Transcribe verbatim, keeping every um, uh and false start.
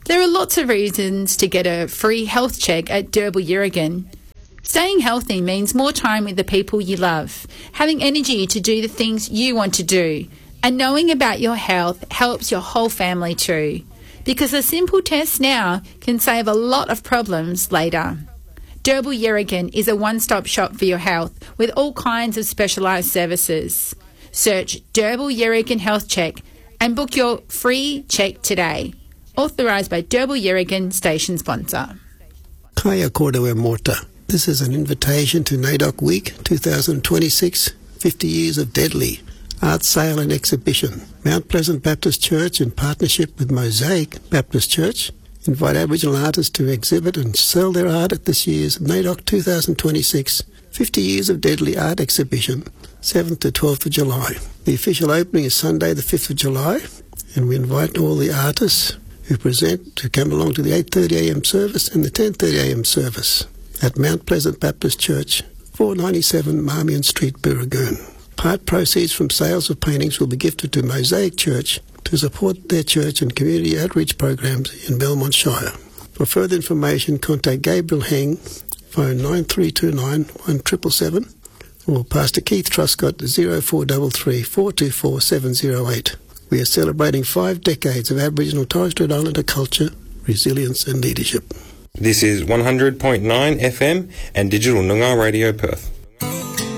There are lots of reasons to get a free health check at Derbyl Yerrigan. Staying healthy means more time with the people you love, having energy to do the things you want to do, and knowing about your health helps your whole family too, because a simple test now can save a lot of problems later. Derbyl Yerrigan is a one-stop shop for your health with all kinds of specialised services. Search Derbyl Yerrigan Health Check and book your free check today. Authorised by Derbyl Yerrigan, station sponsor. Kaya Kordo e Morta. This is an invitation to NAIDOC Week twenty twenty-six, fifty Years of Deadly, Art Sale and Exhibition. Mount Pleasant Baptist Church, in partnership with Mosaic Baptist Church, invite Aboriginal artists to exhibit and sell their art at this year's NAIDOC twenty twenty-six fifty Years of Deadly Art Exhibition, seventh to twelfth of July. The official opening is Sunday the fifth of July, and we invite all the artists who present to come along to the eight thirty a m service and the ten thirty a m service at Mount Pleasant Baptist Church, four ninety-seven Marmion Street, Booragoon. Part proceeds from sales of paintings will be gifted to Mosaic Church to support their church and community outreach programs in Belmont Shire. For further information, contact Gabriel Heng, phone nine three two nine, one seven seven seven, or Pastor Keith Truscott, zero four three three, four two four, seven zero eight. We are celebrating five decades of Aboriginal Torres Strait Islander culture, resilience and leadership. This is one hundred point nine F M and Digital Noongar Radio Perth.